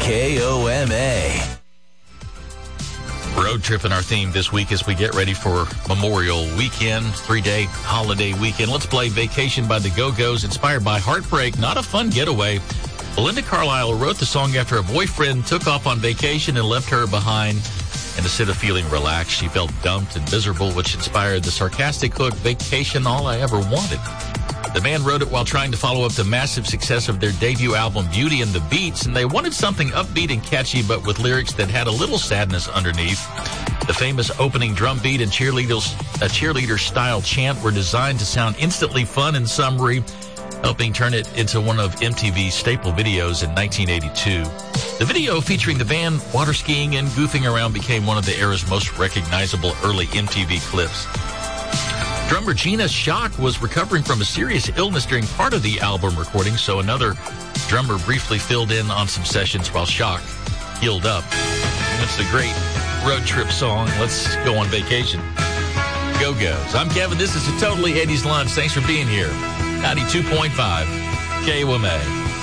KOMA. Road trip in our theme this week as we get ready for Memorial Weekend, 3-day holiday weekend. Let's play Vacation by the Go-Go's, inspired by heartbreak, not a fun getaway. Belinda Carlisle wrote the song after a boyfriend took off on vacation and left her behind. And instead of feeling relaxed, she felt dumped and miserable, which inspired the sarcastic hook, Vacation All I Ever Wanted. The band wrote it while trying to follow up the massive success of their debut album, Beauty and the Beats, and they wanted something upbeat and catchy, but with lyrics that had a little sadness underneath. The famous opening drum beat and cheerleader-style chant were designed to sound instantly fun and summery, helping turn it into one of MTV's staple videos in 1982. The video featuring the band water skiing and goofing around became one of the era's most recognizable early MTV clips. Drummer Gina Shock was recovering from a serious illness during part of the album recording, so another drummer briefly filled in on some sessions while Shock healed up. It's a great road trip song. Let's go on vacation. Go-Go's. I'm Kevin. This is a Totally 80s Lunch. Thanks for being here. 92.5 KOMA.